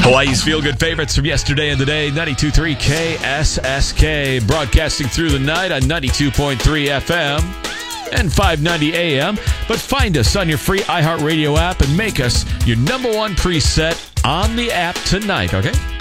Hawaii's feel-good favorites from yesterday and today, 92.3 KSSK, broadcasting through the night on 92.3 FM and 590 AM. But find us on your free iHeartRadio app and make us your number one preset on the app tonight, okay?